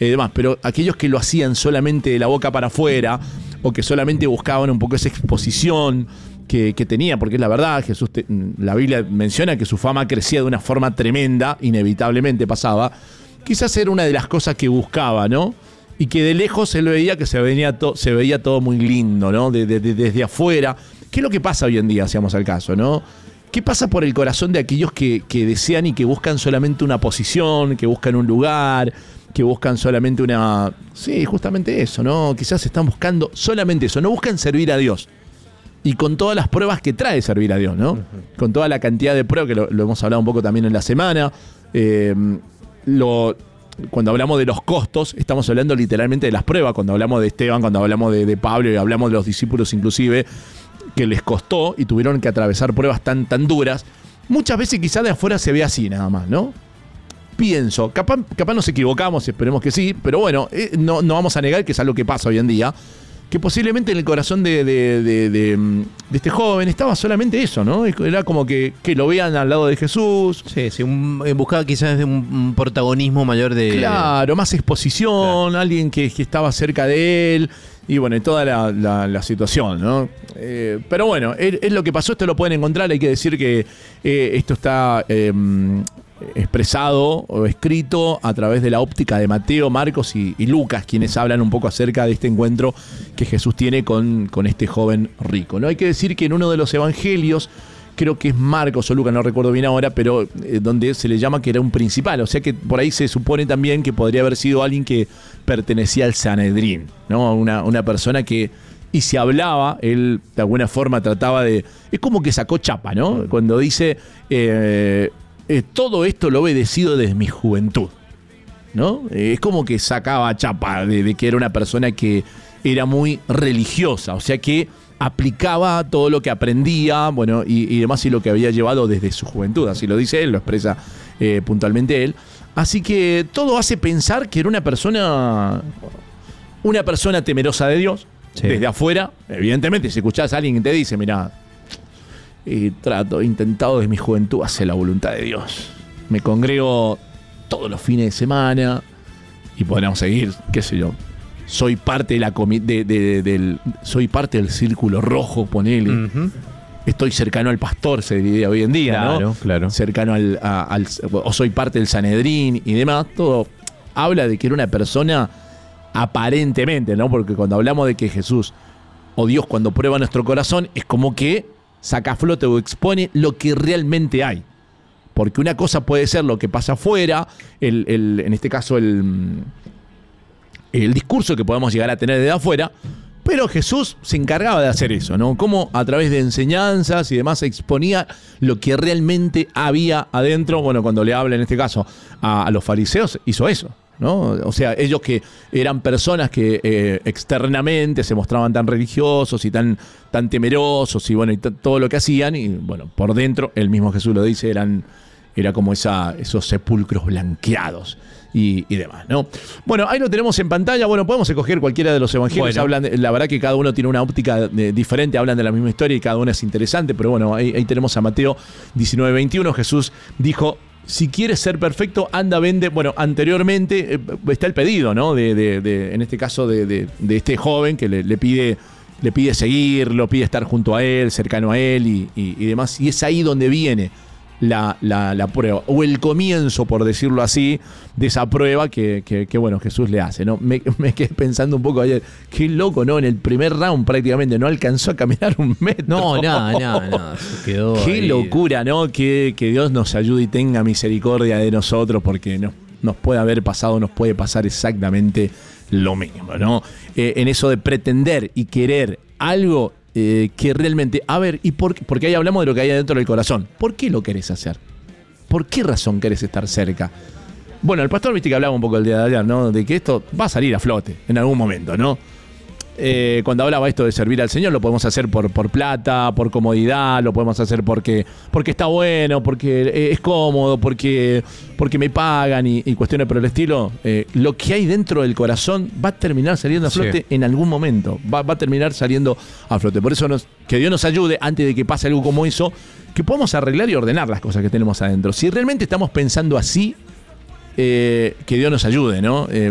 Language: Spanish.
demás. Pero aquellos que lo hacían solamente de la boca para afuera, o que solamente buscaban un poco esa exposición que tenía, porque es la verdad, Jesús, la Biblia menciona que su fama crecía de una forma tremenda, inevitablemente pasaba. Quizás era una de las cosas que buscaba, ¿no? Y que de lejos él veía que se veía todo muy lindo, ¿no? Desde afuera. ¿Qué es lo que pasa hoy en día, si vamos al caso, ¿no? ¿Qué pasa por el corazón de aquellos que desean y que buscan solamente una posición, que buscan un lugar, que buscan solamente una... Sí, justamente eso, ¿no? Quizás están buscando solamente eso, no buscan servir a Dios. Y con todas las pruebas que trae servir a Dios, ¿no? Uh-huh. Con toda la cantidad de pruebas, que lo hemos hablado un poco también en la semana. Cuando hablamos de los costos, estamos hablando literalmente de las pruebas. Cuando hablamos de Esteban, cuando hablamos de Pablo y hablamos de los discípulos inclusive, que les costó y tuvieron que atravesar pruebas tan duras. Muchas veces quizás de afuera se ve así nada más, ¿no? Pienso, capaz nos equivocamos, esperemos que sí, pero bueno, no vamos a negar que es algo que pasa hoy en día, que posiblemente en el corazón de este joven estaba solamente eso, ¿no? Era como que lo vean al lado de Jesús. Sí, buscaba quizás de un protagonismo mayor de... Claro, más exposición, claro. Alguien que estaba cerca de él, y bueno, y toda la situación, ¿no? Pero bueno, es lo que pasó, esto lo pueden encontrar, hay que decir que esto está... expresado o escrito a través de la óptica de Mateo, Marcos y Lucas, quienes hablan un poco acerca de este encuentro que Jesús tiene con este joven rico, ¿no? Hay que decir que en uno de los evangelios, creo que es Marcos o Lucas, no recuerdo bien ahora, pero donde se le llama que era un principal, o sea que por ahí se supone también que podría haber sido alguien que pertenecía al Sanedrín, ¿no? Una persona que... Y si hablaba, él de alguna forma trataba de... Es como que sacó chapa, ¿no? Cuando dice... todo esto lo he obedecido desde mi juventud, ¿no? Es como que sacaba chapa de que era una persona que era muy religiosa, o sea que aplicaba todo lo que aprendía, bueno, y demás, y lo que había llevado desde su juventud, así lo dice él, lo expresa puntualmente él. Así que todo hace pensar que era una persona temerosa de Dios, sí. Desde afuera, evidentemente, si escuchás a alguien que te dice, mirá, he intentado desde mi juventud hacer la voluntad de Dios. Me congrego todos los fines de semana y podríamos seguir, qué sé yo. Soy parte soy parte del círculo rojo, ponele. Uh-huh. Estoy cercano al pastor, se diría hoy en día, claro, ¿no? Claro. Cercano o soy parte del Sanedrín y demás. Todo habla de que era una persona aparentemente, ¿no? Porque cuando hablamos de que Jesús o Dios cuando prueba nuestro corazón es como que saca a flote o expone lo que realmente hay. Porque una cosa puede ser lo que pasa afuera, en este caso el discurso que podemos llegar a tener desde afuera, pero Jesús se encargaba de hacer eso, ¿no? Cómo a través de enseñanzas y demás exponía lo que realmente había adentro. Bueno, cuando le habla en este caso a los fariseos, hizo eso, ¿no? O sea, ellos que eran personas que externamente se mostraban tan religiosos y tan temerosos y bueno, y todo lo que hacían, y bueno, por dentro, el mismo Jesús lo dice, era como esos sepulcros blanqueados y demás, ¿no? Bueno, ahí lo tenemos en pantalla. Bueno, podemos escoger cualquiera de los evangelios. Bueno. La verdad que cada uno tiene una óptica diferente, hablan de la misma historia y cada uno es interesante, pero bueno, ahí tenemos a Mateo 19:21. Jesús dijo: si quieres ser perfecto, anda, vende. Bueno, anteriormente está el pedido, ¿no? En este caso de este joven que le pide seguirlo, pide estar junto a él, cercano a él y demás. Y es ahí donde viene la prueba, o el comienzo, por decirlo así, de esa prueba que bueno, Jesús le hace, ¿no? Me quedé pensando un poco ayer, qué loco, ¿no? En el primer round prácticamente no alcanzó a caminar un metro. No, se quedó qué ahí. Locura, ¿no? Que Dios nos ayude y tenga misericordia de nosotros, porque nos puede haber pasado, nos puede pasar exactamente lo mismo, ¿no? En eso de pretender y querer algo que realmente... A ver, porque ahí hablamos de lo que hay adentro del corazón. ¿Por qué lo querés hacer? ¿Por qué razón querés estar cerca? Bueno, el pastor, viste que hablaba un poco el día de ayer, ¿no? De que esto va a salir a flote en algún momento, ¿no? Cuando hablaba esto de servir al Señor, lo podemos hacer por plata, por comodidad, lo podemos hacer porque está bueno, porque es cómodo, porque me pagan y cuestiones por el estilo. Lo que hay dentro del corazón va a terminar saliendo a flote en algún momento. Va a terminar saliendo a flote. Por eso que Dios nos ayude, antes de que pase algo como eso, que podamos arreglar y ordenar las cosas que tenemos adentro. Si realmente estamos pensando así, que Dios nos ayude, ¿no?